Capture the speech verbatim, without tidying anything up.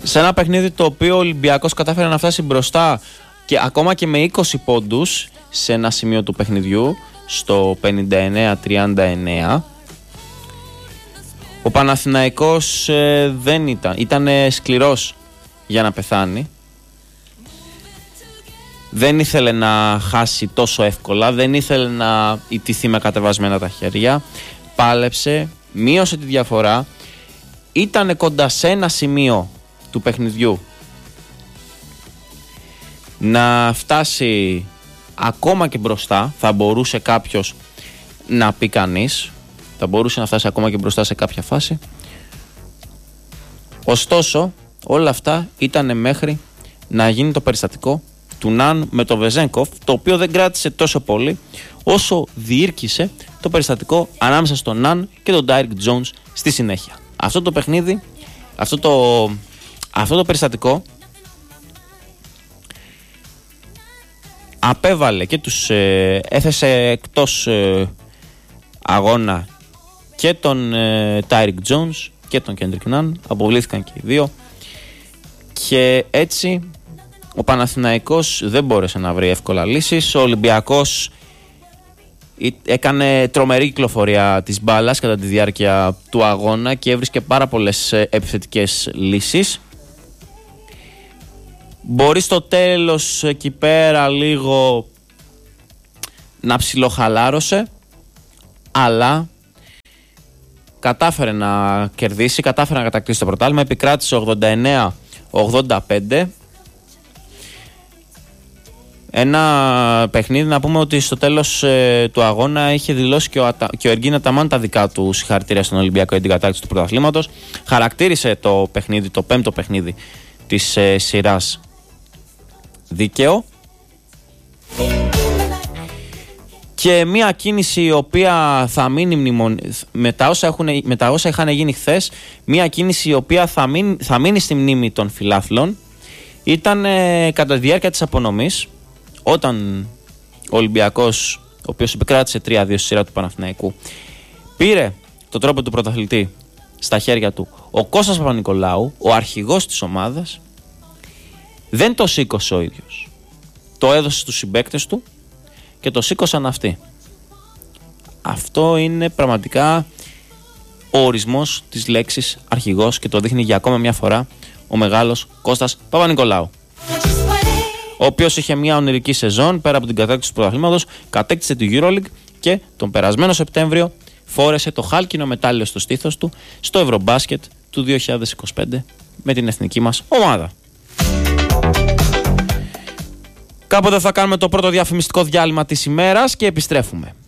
σε ένα παιχνίδι το οποίο ο Ολυμπιακός κατάφερε να φτάσει μπροστά και ακόμα και με είκοσι πόντους σε ένα σημείο του παιχνιδιού, στο πενήντα εννέα τριάντα εννέα. Ο Παναθηναϊκός ε, δεν ήταν, ήταν σκληρός για να πεθάνει. Δεν ήθελε να χάσει τόσο εύκολα, δεν ήθελε να ιτηθεί με κατεβασμένα τα χέρια. Πάλεψε, μείωσε τη διαφορά, ήταν κοντά σε ένα σημείο του παιχνιδιού να φτάσει ακόμα και μπροστά. Θα μπορούσε κάποιος να πει κανείς, θα μπορούσε να φτάσει ακόμα και μπροστά σε κάποια φάση. Ωστόσο όλα αυτά ήταν μέχρι να γίνει το περιστατικό του Ναν με το Βεζένκοφ, το οποίο δεν κράτησε τόσο πολύ όσο διήρκησε το περιστατικό ανάμεσα στον Ναν και τον Ντάιρεκ Τζόουνς στη συνέχεια. Αυτό το παιχνίδι, αυτό το, αυτό το περιστατικό απέβαλε και τους ε, έθεσε εκτός ε, αγώνα και τον Ντάιρεκ Τζόουνς και τον Κέντρικ Ναν. Αποβλήθηκαν και οι δύο και έτσι ο Παναθηναϊκός δεν μπόρεσε να βρει εύκολα λύσεις. Ο Ολυμπιακός έκανε τρομερή κυκλοφορία της μπάλας κατά τη διάρκεια του αγώνα και έβρισκε πάρα πολλές επιθετικές λύσεις. Μπορεί στο τέλος εκεί πέρα λίγο να ψιλοχαλάρωσε, αλλά κατάφερε να κερδίσει, κατάφερε να κατακτήσει το πρωτάθλημα. Επικράτησε ογδόντα εννέα ογδόντα πέντε. Ένα παιχνίδι, να πούμε ότι στο τέλος ε, του αγώνα είχε δηλώσει και ο, Ατα... και ο Εργίν Αταμάν τα δικά του συγχαρητήρια στον Ολυμπιακό για την κατάκτηση του πρωταθλήματος. Χαρακτήρισε το παιχνίδι, το πέμπτο παιχνίδι της ε, σειράς, δίκαιο. Και μια κίνηση η οποία θα μείνει μνημον... με, τα όσα έχουν... με τα όσα είχαν γίνει χθες, μια κίνηση η οποία θα μείνει, θα μείνει στη μνήμη των φιλάθλων, ήταν ε, κατά τη διάρκεια της απονομής, όταν ο Ολυμπιακός, ο οποίος επικράτησε τρία δύο στη σειρά του Παναθηναϊκού, πήρε το τρόπο του πρωταθλητή στα χέρια του, ο Κώστας Παπα-Νικολάου, ο αρχηγός της ομάδας, δεν το σήκωσε ο ίδιος. Το έδωσε στους συμπαίκτες του και το σήκωσαν αυτοί. Αυτό είναι πραγματικά ο ορισμός της λέξης αρχηγός και το δείχνει για ακόμα μια φορά ο μεγάλος Κώστας Παπα-Νικολάου, ο οποίος είχε μια ονειρική σεζόν πέρα από την κατάκτηση του πρωταθλήματος, κατέκτησε τη EuroLeague και τον περασμένο Σεπτέμβριο φόρεσε το χάλκινο μετάλλιο στο στήθος του στο Ευρωμπάσκετ του δύο χιλιάδες είκοσι πέντε με την εθνική μας ομάδα. Κάποτε θα κάνουμε το πρώτο διαφημιστικό διάλειμμα της ημέρας και επιστρέφουμε.